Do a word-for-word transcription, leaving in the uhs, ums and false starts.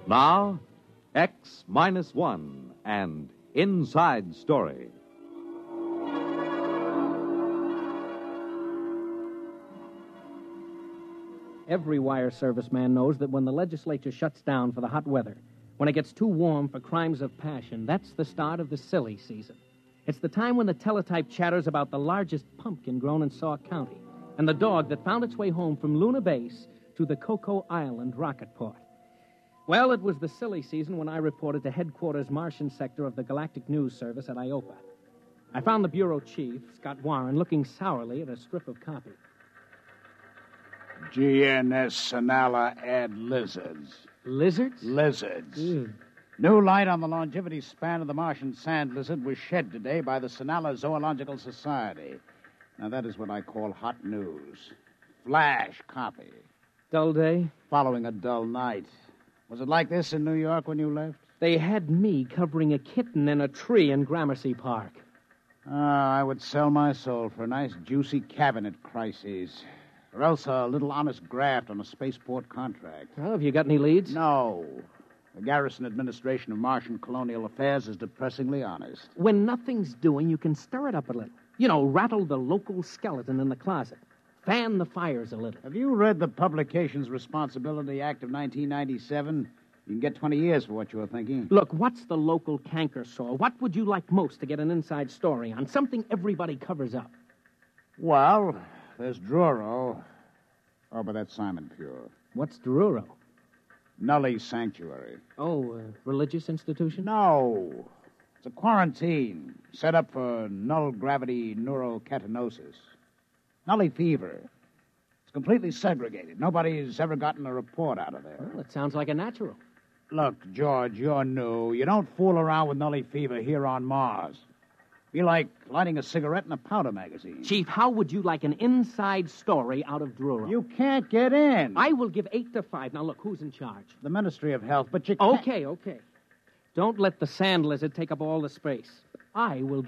Now, X Minus One and Inside Story. Every wire service man knows that when the legislature shuts down for the hot weather, when it gets too warm for crimes of passion, that's the start of the silly season. It's the time when the teletype chatters about the largest pumpkin grown in Sauk County and the dog that found its way home from Luna Base to the Cocoa Island rocket port. Well, it was the silly season when I reported to headquarters Martian sector of the Galactic News Service at I O P A. I found the bureau chief, Scott Warren, looking sourly at a strip of copy. G N S Sonala add lizards. Lizards? Lizards. Ew. New light on the longevity span of the Martian sand lizard was shed today by the Sonala Zoological Society. Now, that is what I call hot news. Flash copy. Dull day? Following a dull night. Was it like this in New York when you left? They had me covering a kitten in a tree in Gramercy Park. Ah, I would sell my soul for a nice, juicy cabinet crisis. Or else a little honest graft on a spaceport contract. Well, have you got any leads? No. The Garrison Administration of Martian Colonial Affairs is depressingly honest. When nothing's doing, you can stir it up a little. You know, rattle the local skeleton in the closet. Fan the fires a little. Have you read the Publications Responsibility Act of nineteen ninety-seven? You can get twenty years for what you were thinking. Look, what's the local canker sore? What would you like most to get an inside story on? Something everybody covers up. Well, there's Druro. Oh, but that's Simon Pure. What's Druro? Nully Sanctuary. Oh, a religious institution? No. It's a quarantine set up for null-gravity neurocatinosis. Nully fever. It's completely segregated. Nobody's ever gotten a report out of there. Well, it sounds like a natural. Look, George, you're new. You don't fool around with Nully fever here on Mars. Be like lighting a cigarette in a powder magazine. Chief, how would you like an inside story out of Druro? You can't get in. I will give eight to five. Now, look, who's in charge? The Ministry of Health, but you can't... Okay, okay. Don't let the sand lizard take up all the space. I will